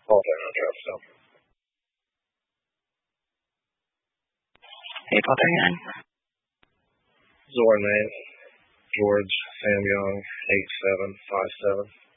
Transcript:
All down on draft stuff. Hey, call there again. Zora Name, George Sam Young, 8757.